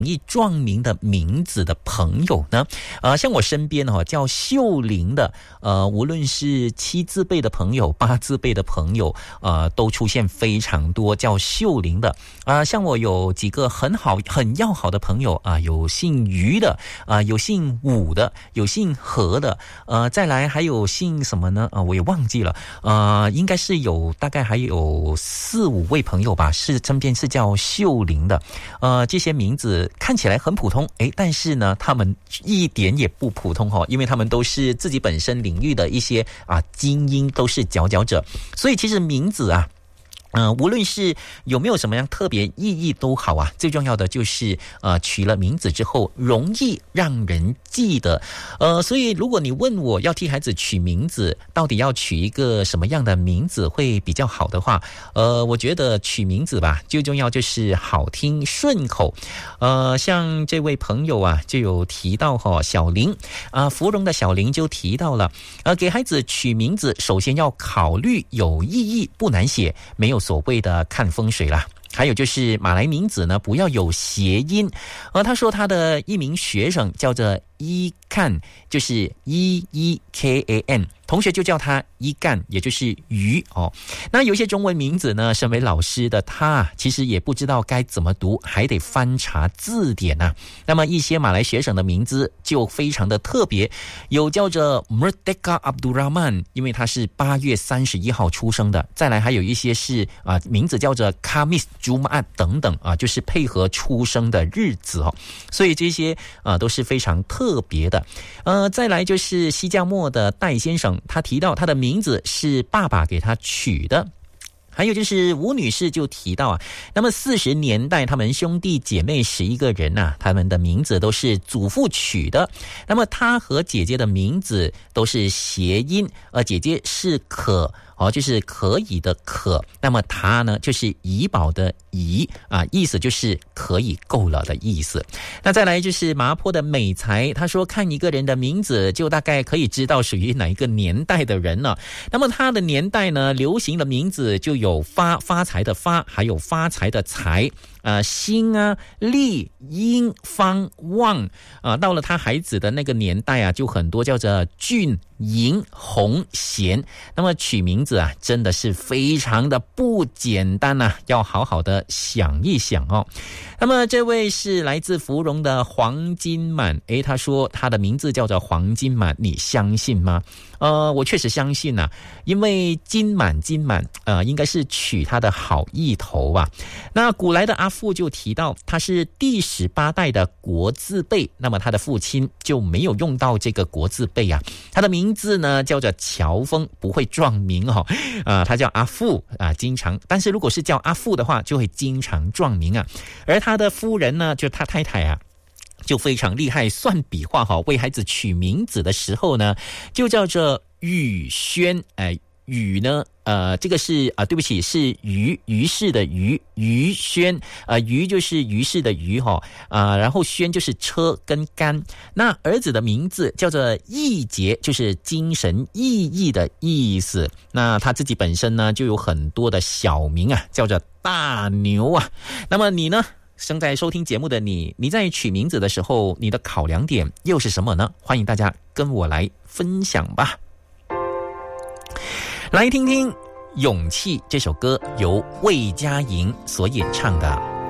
易撞名的名字的朋友呢？像我身边叫秀玲的，无论是7字辈的朋友、8字辈的朋友，都出现非常多叫秀玲的。像我有几个很要好的朋友啊，有姓于的，有姓武的，有姓何的，再来还有姓什么呢？我也忘记了，应该是大概还有4、5位朋友吧，身边是叫秀玲的。这些名字看起来很普通，但是呢，他们一点也不普通因为他们都是自己本身领域的一些精英，都是佼佼者。所以其实名字无论是有没有什么样特别意义都好最重要的就是取了名字之后容易让人记得。所以如果你问我要替孩子取名字，到底要取一个什么样的名字会比较好的话，我觉得取名字吧，最重要就是好听顺口。像这位朋友就有提到小林芙蓉的小林就提到了，给孩子取名字首先要考虑有意义，不难写，没有所谓的看风水啦。还有就是马来名字呢，不要有谐音。他说他的一名学生叫做伊看，就是 EEKAN， 同学就叫他伊干，也就是鱼那有些中文名字呢，身为老师的他其实也不知道该怎么读，还得翻查字典那么一些马来学生的名字就非常的特别，有叫做 Merdeka Abdul Rahman， 因为他是8月31号出生的。再来还有一些是名字叫做 Khamis Jumaat 等等就是配合出生的日子所以这些都是非常特别的。再来就是西加莫的戴先生，他提到他的名字是爸爸给他取的。还有就是吴女士就提到那么40年代他们兄弟姐妹11个人他们的名字都是祖父取的。那么他和姐姐的名字都是谐音，姐姐是可就是可以的可，那么他呢就是怡保的怡意思就是可以够了的意思。那再来就是麻坡的美才，他说看一个人的名字就大概可以知道属于哪一个年代的人了。那么他的年代呢，流行的名字就有发财的发，还有发财的财，兴利英方旺到了他孩子的那个年代就很多叫做俊银红贤。那么取名字真的是非常的不简单要好好的想一想那么这位是来自芙蓉的黄金满，他说他的名字叫做黄金满，你相信吗？我确实相信因为金满应该是取他的好意头那古来的阿父就提到他是第18代的国字辈，那么他的父亲就没有用到这个国字辈他的名字呢叫做乔峰，不会撞名他叫阿父经常，但是如果是叫阿父的话就会经常撞名而他的夫人呢，就他太太就非常厉害，算笔画为孩子取名字的时候呢就叫做宇轩。宇呢这个是对不起，是于是的于轩于就是于是的于然后轩就是车跟杆。那儿子的名字叫做义杰，就是精神奕奕的意思。那他自己本身呢就有很多的小名叫做大牛那么你呢，正在收听节目的你在取名字的时候，你的考量点又是什么呢？欢迎大家跟我来分享吧。来听听《勇气》这首歌，由魏佳莹所演唱的。